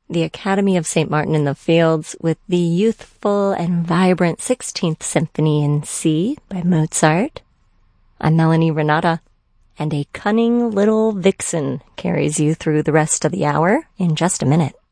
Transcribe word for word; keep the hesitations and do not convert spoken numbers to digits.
the Academy of Saint Martin in the Fields with the youthful and vibrant sixteenth Symphony in C by Mozart. I'm Melanie Renata, and a cunning little vixen carries you through the rest of the hour in just a minute.